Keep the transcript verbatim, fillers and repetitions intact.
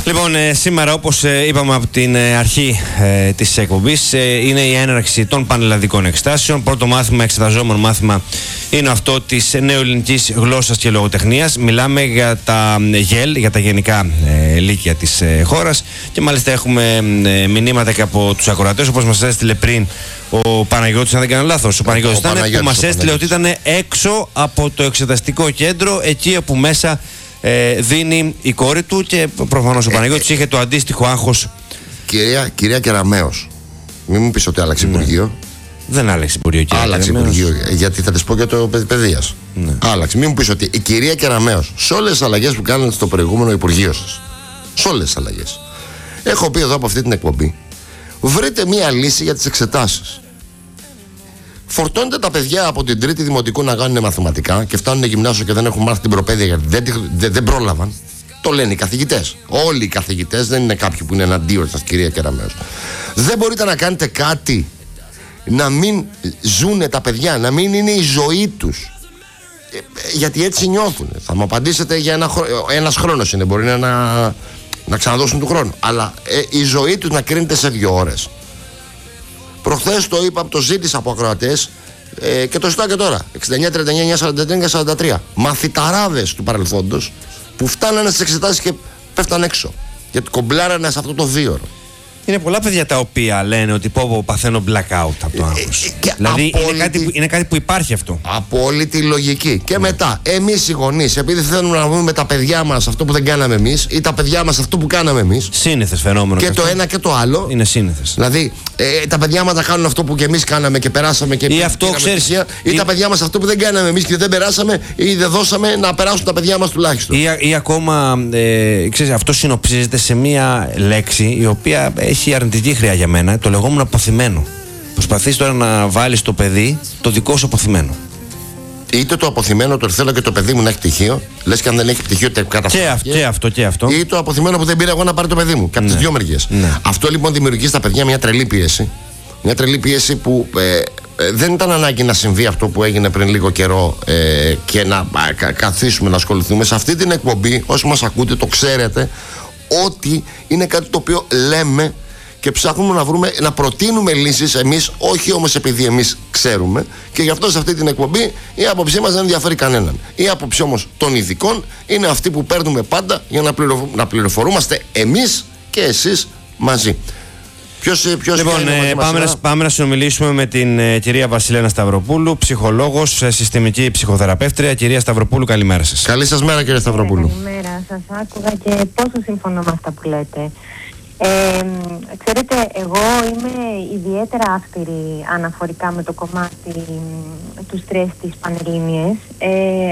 Λοιπόν, ε, σήμερα, όπως ε, είπαμε από την ε, αρχή ε, της εκπομπής, ε, είναι η έναρξη των πανελλαδικών εξετάσεων. Πρώτο μάθημα, εξεταζόμενο μάθημα, είναι αυτό της νεοελληνικής γλώσσας και λογοτεχνίας. Μιλάμε για τα ΓΕΛ, για τα γενικά ε, λύκεια της ε, χώρας, και μάλιστα έχουμε ε, μηνύματα και από τους ακροατές, όπως μας έστειλε πριν ο Παναγιώτης, αν δεν κάνω λάθος. Ο Παναγιώτης ήταν, που μας έστειλε ότι ήταν έξω από το εξεταστικό κέντρο, εκεί όπου μέσα ε, δίνει η κόρη του, και προφανώς ο ε, Παναγιώτης ε, είχε το αντίστοιχο άγχος. Κυρία, κυρία Κεραμέως, μην μου πεις ότι άλλαξε ναι. Υπουργείο. Δεν άλλαξε Υπουργείο, κυρία Άλλαξε Υπουργείο, γιατί θα της πω για το παιδείας. Ναι. Άλλαξε. Μην μου πεις ότι η κυρία Κεραμέως, σε όλες τις αλλαγές που κάνετε στο προηγούμενο Υπουργείο σας, σε όλες τις αλλαγές, έχω πει εδώ από αυτή την εκπομπή, βρείτε μία λύση για τις εξετάσεις. Φορτώνετε τα παιδιά από την τρίτη δημοτικού να κάνουν μαθηματικά και φτάνουν γυμνάσιο και δεν έχουν μάθει την προπαίδεια γιατί δεν, δεν, δεν πρόλαβαν. Το λένε οι καθηγητές. Όλοι οι καθηγητές, δεν είναι κάποιοι που είναι εναντίον σας, κυρία Κεραμέως. Δεν μπορείτε να κάνετε κάτι να μην ζουνε τα παιδιά, να μην είναι η ζωή τους. Ε, γιατί έτσι νιώθουν. Θα μου απαντήσετε για ένα χρόνο. Ένας χρόνος είναι, μπορεί να, να ξαναδώσουν του χρόνου. Αλλά ε, η ζωή τους να κρίνεται σε δύο ώρες. Προχθές το είπα, το ζήτησα από ακροατές ε, και το ζητάω και τώρα. εξήντα εννιά, τριάντα εννιά, σαράντα τρία και σαράντα τρία. Μαθηταράδες του παρελθόντος που φτάνανε στις εξετάσεις και πέφταν έξω. Γιατί κομπλάρανε σε αυτό το δίωρο. Είναι πολλά παιδιά τα οποία λένε ότι πω, πω παθαίνω blackout από το άγχος. Ε, ε, δηλαδή απόλυτη, είναι, κάτι που, είναι κάτι που υπάρχει αυτό. Απόλυτη λογική. Και ναι. μετά, εμείς οι γονείς, επειδή θέλουμε να δούμε τα παιδιά μας αυτό που δεν κάναμε εμείς, ή τα παιδιά μας αυτό που κάναμε εμείς. Σύνηθες φαινόμενο. Και το αυτό. Ένα και το άλλο. Είναι σύνηθες. Δηλαδή, ε, τα παιδιά μας να κάνουν αυτό που και εμείς κάναμε και περάσαμε και ή αυτό, ξέρεις, θυσία, ή, ή τα παιδιά μας αυτό που δεν κάναμε εμείς και δεν περάσαμε ή δεν δώσαμε να περάσουν τα παιδιά μας τουλάχιστον. Ή, ή ακόμα, ε, ξέρεις, αυτό συνοψίζεται σε μία λέξη η οποία έχει αρνητική χρειά για μένα, το λεγόμενο αποθυμένο. Προσπαθείς τώρα να βάλεις το παιδί το δικό σου αποθυμένο. Είτε το αποθυμένο το θέλω και το παιδί μου να έχει πτυχίο, λες και αν δεν έχει πτυχίο καταστροφή. Και αυτό και αυτό. Ή το αποθυμένο που δεν πήρα εγώ να πάρει το παιδί μου. Και από ναι. τις δύο μεριές. Ναι. Αυτό λοιπόν δημιουργεί στα παιδιά μια τρελή πίεση. Μια τρελή πίεση που ε, ε, δεν ήταν ανάγκη να συμβεί αυτό που έγινε πριν λίγο καιρό ε, και να α, κα, καθίσουμε να ασχοληθούμε. Σε αυτή την εκπομπή, όσοι μας ακούτε, το ξέρετε ότι είναι κάτι το οποίο λέμε και ψάχνουμε να βρούμε, να προτείνουμε λύσεις εμείς, όχι όμως επειδή εμείς ξέρουμε, και γι' αυτό σε αυτή την εκπομπή η άποψή μας δεν ενδιαφέρει κανέναν. Η άποψη όμως των ειδικών είναι αυτή που παίρνουμε πάντα για να, πληροφο... να πληροφορούμαστε εμείς και εσείς μαζί. Ποιος, ποιος λοιπόν, ε, πάμε, να, πάμε να συνομιλήσουμε με την ε, κυρία Βασιλένα Σταυροπούλου, ψυχολόγος, ε, συστημική ψυχοθεραπεύτρια. Κυρία Σταυροπούλου, καλημέρα σας. Καλή σας μέρα, κύριε Σταυροπούλου. Καλημέρα, σας άκουγα και πόσο συμφωνώ με αυτά που λέτε. Ε, ξέρετε, εγώ είμαι ιδιαίτερα αυστηρή αναφορικά με το κομμάτι του στρες της Πανελλήνιες. Ε,